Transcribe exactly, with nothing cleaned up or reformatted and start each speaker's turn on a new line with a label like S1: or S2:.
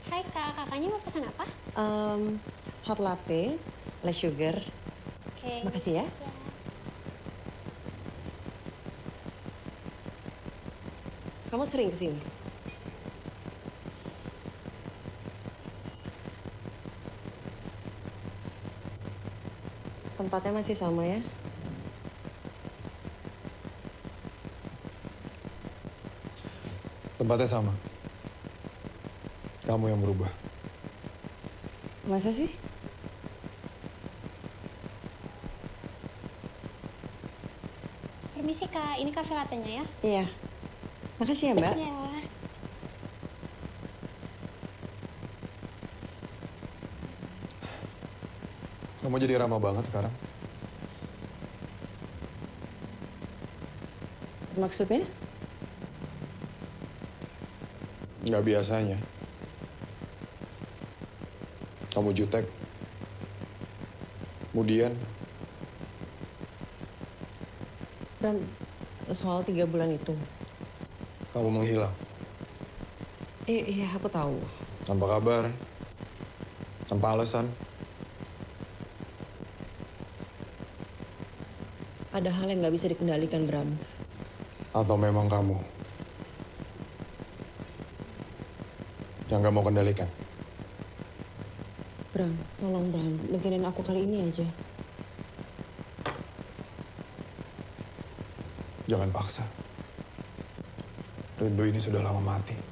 S1: Hai Kak, kakaknya mau pesan apa?
S2: Um, hot latte, less sugar.
S1: Oke.
S2: Makasih ya.
S1: Ya.
S2: Kamu sering kesini? Tempatnya masih sama ya?
S3: Tempatnya sama. Kamu yang berubah.
S2: Masa sih?
S1: Permisi Kak, ini kafe latte-nya ya?
S2: Iya. Makasih ya, Mbak.
S1: Ya.
S3: Kamu jadi ramah banget sekarang.
S2: Maksudnya?
S3: Nggak biasanya. Kamu jutek. Kemudian,
S2: Dan soal tiga bulan itu.
S3: kamu menghilang.
S2: Eh, iya, aku tahu.
S3: Tanpa kabar. Tanpa alasan.
S2: Ada hal yang nggak bisa dikendalikan, Bram.
S3: Atau memang kamu yang nggak mau kendalikan.
S2: Bram, tolong Bram, dengerin aku kali ini aja.
S3: Jangan paksa. Rindu ini sudah lama mati.